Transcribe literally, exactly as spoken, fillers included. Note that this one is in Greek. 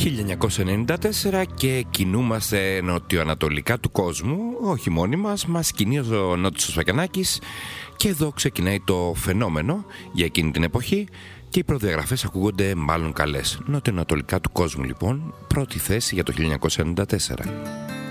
χίλια εννιακόσια ενενήντα τέσσερα και κινούμαστε νοτιοανατολικά του κόσμου, όχι μόνοι μας, μας κινεί ο Νότης ο Σφακιανάκης και εδώ ξεκινάει το φαινόμενο για εκείνη την εποχή και οι προδιαγραφές ακούγονται μάλλον καλές. Νοτιοανατολικά του κόσμου λοιπόν, πρώτη θέση για το χίλια εννιακόσια ενενήντα τέσσερα.